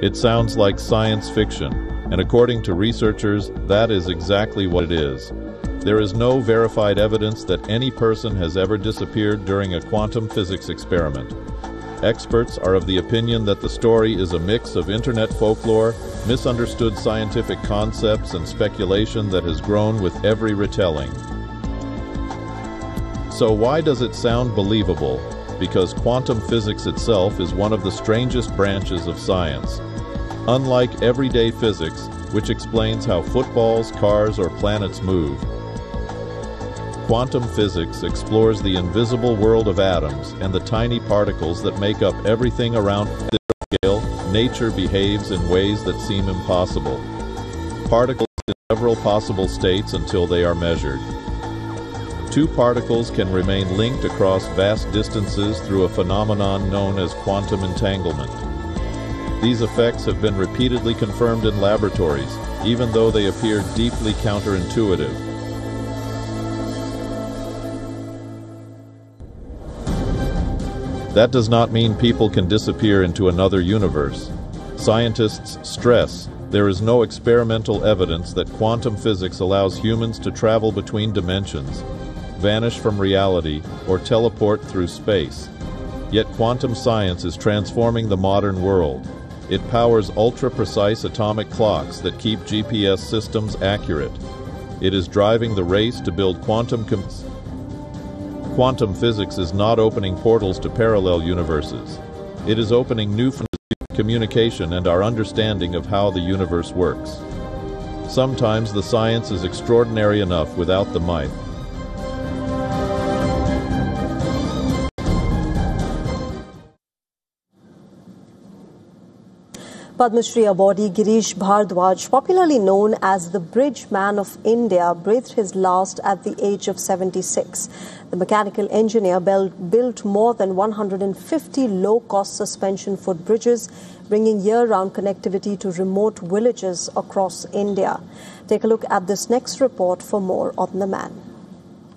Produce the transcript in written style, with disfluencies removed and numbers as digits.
It sounds like science fiction, and according to researchers, that is exactly what it is. There is no verified evidence that any person has ever disappeared during a quantum physics experiment. Experts are of the opinion that the story is a mix of internet folklore, misunderstood scientific concepts, and speculation that has grown with every retelling. So why does it sound believable? Because quantum physics itself is one of the strangest branches of science. Unlike everyday physics, which explains how footballs, cars, or planets move, quantum physics explores the invisible world of atoms and the tiny particles that make up everything around the scale. Nature behaves in ways that seem impossible. Particles in several possible states until they are measured. Two particles can remain linked across vast distances through a phenomenon known as quantum entanglement. These effects have been repeatedly confirmed in laboratories, even though they appear deeply counterintuitive. That does not mean people can disappear into another universe. Scientists stress there is no experimental evidence that quantum physics allows humans to travel between dimensions, vanish from reality, or teleport through space. Yet quantum science is transforming the modern world. It powers ultra-precise atomic clocks that keep GPS systems accurate. It is driving the race to build quantum physics is not opening portals to parallel universes. It is opening new communication and our understanding of how the universe works. Sometimes the science is extraordinary enough without the might. Padma Shri awardee Girish Bhardwaj, popularly known as the Bridge Man of India, breathed his last at the age of 76. The mechanical engineer built more than 150 low-cost suspension footbridges, bringing year-round connectivity to remote villages across India. Take a look at this next report for more on the man.